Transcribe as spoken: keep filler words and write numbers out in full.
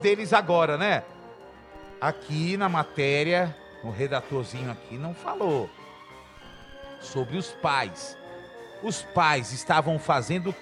deles agora, né? Aqui na matéria, o redatorzinho aqui não falou sobre os pais. Os pais estavam fazendo